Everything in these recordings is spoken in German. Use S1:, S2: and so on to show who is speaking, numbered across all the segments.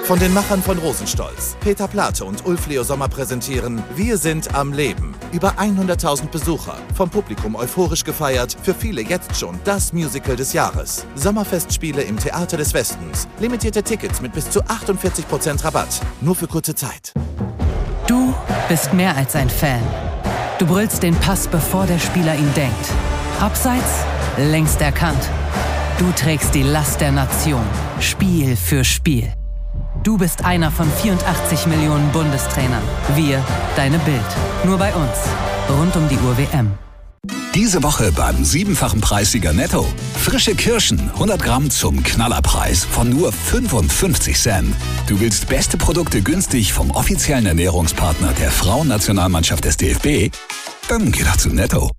S1: Von den Machern von Rosenstolz, Peter Plate und Ulf Leo Sommer präsentieren Wir sind am Leben. Über 100.000 Besucher, vom Publikum euphorisch gefeiert, für viele jetzt schon das Musical des Jahres. Sommerfestspiele im Theater des Westens. Limitierte Tickets mit bis zu 48% Rabatt. Nur für kurze Zeit.
S2: Du bist mehr als ein Fan. Du brüllst den Pass, bevor der Spieler ihn denkt. Abseits, längst erkannt. Du trägst die Last der Nation, Spiel für Spiel. Du bist einer von 84 Millionen Bundestrainern. Wir, deine Bild. Nur bei uns. Rund um die Uhr WM.
S3: Diese Woche beim 7-fachen Preissieger Netto. Frische Kirschen, 100 Gramm zum Knallerpreis von nur 55 Cent. Du willst beste Produkte günstig vom offiziellen Ernährungspartner der Frauennationalmannschaft des DFB? Dann geh doch zu Netto.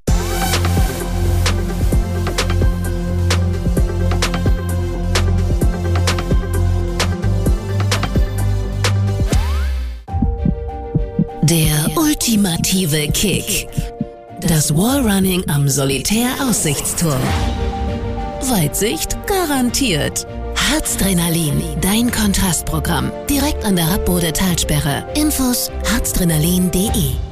S4: Der ultimative Kick. Das Wallrunning am Solitär-Aussichtsturm. Weitsicht garantiert. Harzdrenalin, dein Kontrastprogramm. Direkt an der Rappbode-Talsperre. Infos harzdrenalin.de.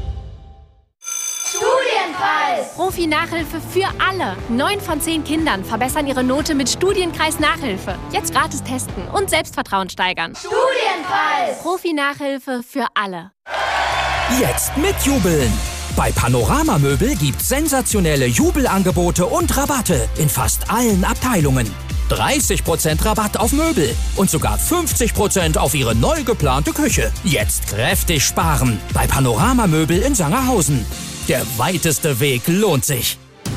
S5: Studienkreis! Profi-Nachhilfe für alle. 9 von 10 Kindern verbessern ihre Note mit Studienkreis-Nachhilfe. Jetzt gratis testen und Selbstvertrauen steigern. Studienkreis! Profi-Nachhilfe für alle.
S6: Jetzt mitjubeln! Bei Panorama Möbel gibt's sensationelle Jubelangebote und Rabatte in fast allen Abteilungen. 30% Rabatt auf Möbel und sogar 50% auf Ihre neu geplante Küche. Jetzt kräftig sparen bei Panorama Möbel in Sangerhausen. Der weiteste Weg lohnt sich.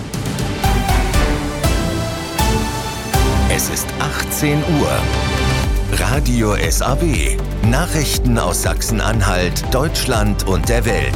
S7: Es ist 18 Uhr. Radio SAW. Nachrichten aus Sachsen-Anhalt, Deutschland und der Welt.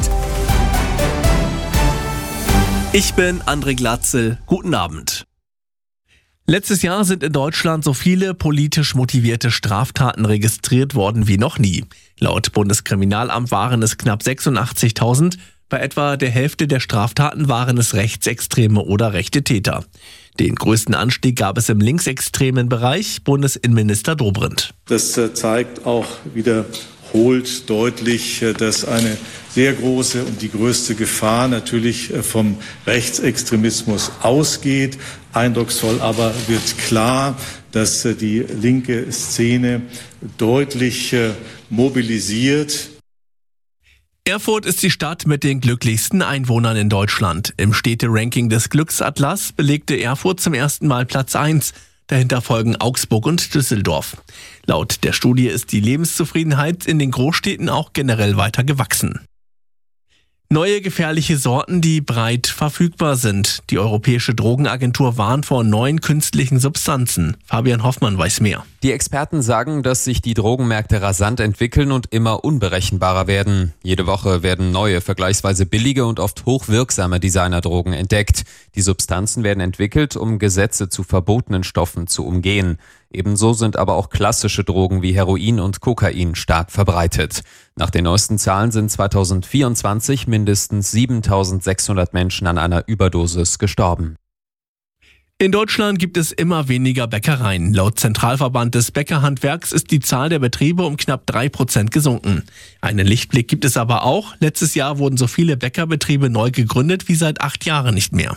S8: Ich bin André Glatzel. Guten Abend. Letztes Jahr sind in Deutschland so viele politisch motivierte Straftaten registriert worden wie noch nie. Laut Bundeskriminalamt waren es knapp 86.000. Bei etwa der Hälfte der Straftaten waren es rechtsextreme oder rechte Täter. Den größten Anstieg gab es im linksextremen Bereich, Bundesinnenminister Dobrindt.
S9: Das zeigt auch wiederholt deutlich, dass eine sehr große und die größte Gefahr natürlich vom Rechtsextremismus ausgeht. Eindrucksvoll aber wird klar, dass die linke Szene deutlich mobilisiert.
S8: Erfurt ist die Stadt mit den glücklichsten Einwohnern in Deutschland. Im Städte-Ranking des Glücksatlas belegte Erfurt zum ersten Mal Platz 1. Dahinter folgen Augsburg und Düsseldorf. Laut der Studie ist die Lebenszufriedenheit in den Großstädten auch generell weiter gewachsen. Neue gefährliche Sorten, die breit verfügbar sind. Die Europäische Drogenagentur warnt vor neuen künstlichen Substanzen. Fabian Hoffmann weiß mehr.
S10: Die Experten sagen, dass sich die Drogenmärkte rasant entwickeln und immer unberechenbarer werden. Jede Woche werden neue, vergleichsweise billige und oft hochwirksame Designerdrogen entdeckt. Die Substanzen werden entwickelt, um Gesetze zu verbotenen Stoffen zu umgehen. Ebenso sind aber auch klassische Drogen wie Heroin und Kokain stark verbreitet. Nach den neuesten Zahlen sind 2024 mindestens 7.600 Menschen an einer Überdosis gestorben.
S8: In Deutschland gibt es immer weniger Bäckereien. Laut Zentralverband des Bäckerhandwerks ist die Zahl der Betriebe um knapp 3% gesunken. Einen Lichtblick gibt es aber auch. Letztes Jahr wurden so viele Bäckerbetriebe neu gegründet wie seit 8 Jahren nicht mehr.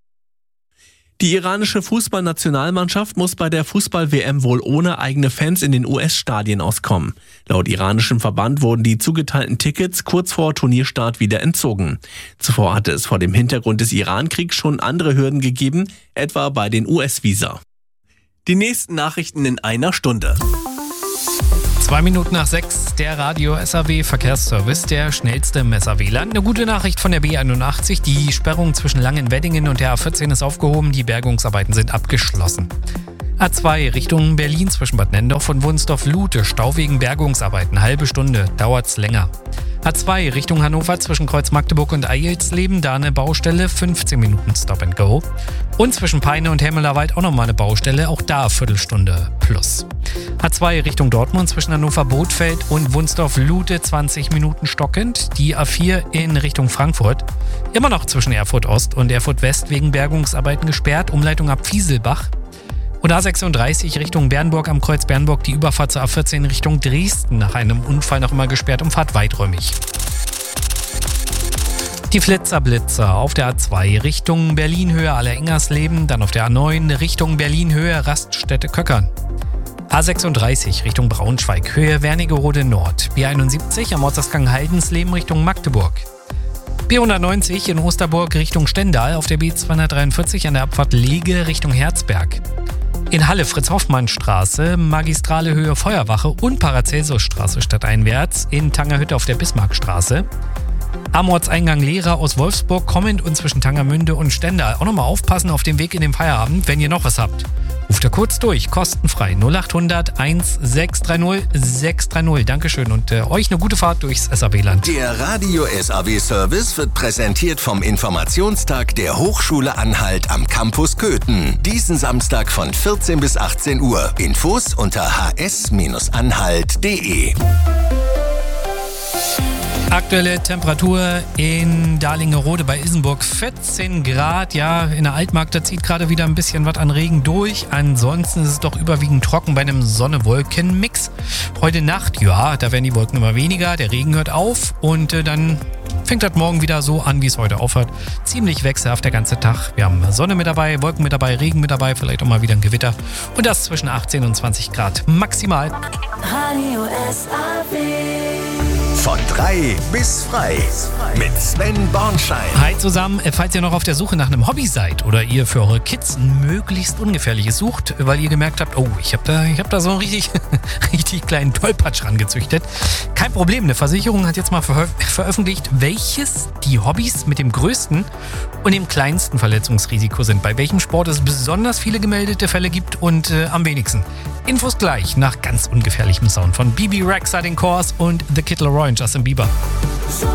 S8: Die iranische Fußballnationalmannschaft muss bei der Fußball-WM wohl ohne eigene Fans in den US-Stadien auskommen. Laut iranischem Verband wurden die zugeteilten Tickets kurz vor Turnierstart wieder entzogen. Zuvor hatte es vor dem Hintergrund des Iran-Kriegs schon andere Hürden gegeben, etwa bei den US-Visa. Die nächsten Nachrichten in einer Stunde.
S11: 2 Minuten nach 6, der Radio SAW Verkehrsservice, der schnellste im SAW-Land. Eine gute Nachricht von der B81, die Sperrung zwischen Langenweddingen und der A14 ist aufgehoben, die Bergungsarbeiten sind abgeschlossen. A2 Richtung Berlin zwischen Bad Nendorf und Wunsdorf-Lute, Stau wegen Bergungsarbeiten, halbe Stunde, dauert's länger. A2 Richtung Hannover zwischen Kreuz Magdeburg und Eilsleben, da eine Baustelle, 15 Minuten Stop and Go. Und zwischen Peine und Hemmelerwald auch nochmal eine Baustelle, auch da Viertelstunde plus. A2 Richtung Dortmund zwischen Hannover-Bothfeld und Wunsdorf-Lute, 20 Minuten stockend. Die A4 in Richtung Frankfurt, immer noch zwischen Erfurt Ost und Erfurt West wegen Bergungsarbeiten gesperrt, Umleitung ab Fieselbach. Und A36 Richtung Bernburg am Kreuz Bernburg, die Überfahrt zur A14 Richtung Dresden nach einem Unfall noch immer gesperrt, Umfahrt weiträumig. Die Flitzer-Blitzer auf der A2 Richtung Berlin-Höhe Aller-Engersleben, dann auf der A9 Richtung Berlin-Höhe Raststätte-Köckern. A36 Richtung Braunschweig, Höhe Wernigerode Nord. B71 am Ortsausgang Haldensleben Richtung Magdeburg. B190 in Osterburg Richtung Stendal, auf der B243 an der Abfahrt Lege Richtung Herzberg. In Halle Fritz-Hoffmann-Straße, Magistrale Höhe Feuerwache und Paracelsus-Straße stadteinwärts. In Tangerhütte auf der Bismarckstraße. Am Ortseingang Lehrer aus Wolfsburg kommend und zwischen Tangermünde und Stendal. Auch nochmal aufpassen auf dem Weg in den Feierabend, wenn ihr noch was habt. Ruft da kurz durch, kostenfrei 0800 1630 630. Dankeschön und euch eine gute Fahrt durchs SAW-Land.
S7: Der Radio SAW-Service wird präsentiert vom Informationstag der Hochschule Anhalt am Campus Köthen. Diesen Samstag von 14 bis 18 Uhr. Infos unter hs-anhalt.de.
S11: Aktuelle Temperatur in Dahlingerode bei Isenburg 14 Grad. Ja, in der Altmark, da zieht gerade wieder ein bisschen was an Regen durch. Ansonsten ist es doch überwiegend trocken bei einem Sonne-Wolken-Mix. Heute Nacht, ja, da werden die Wolken immer weniger, der Regen hört auf und dann fängt das morgen wieder so an, wie es heute aufhört. Ziemlich wechselhaft der ganze Tag. Wir haben Sonne mit dabei, Wolken mit dabei, Regen mit dabei, vielleicht auch mal wieder ein Gewitter. Und das zwischen 18 und 20 Grad maximal.
S12: Radio SAW.
S7: Von 3 bis frei mit Sven Bornschein.
S11: Hi zusammen, falls ihr noch auf der Suche nach einem Hobby seid oder ihr für eure Kids ein möglichst ungefährliches sucht, weil ihr gemerkt habt, oh, ich hab da so einen richtig kleinen Tollpatsch rangezüchtet. Kein Problem, eine Versicherung hat jetzt mal veröffentlicht, welches die Hobbys mit dem größten und dem kleinsten Verletzungsrisiko sind. Bei welchem Sport es besonders viele gemeldete Fälle gibt und am wenigsten. Infos gleich nach ganz ungefährlichem Sound von Bibi Rexha, den Course und The Kid Laroi und Justin Bieber.
S12: So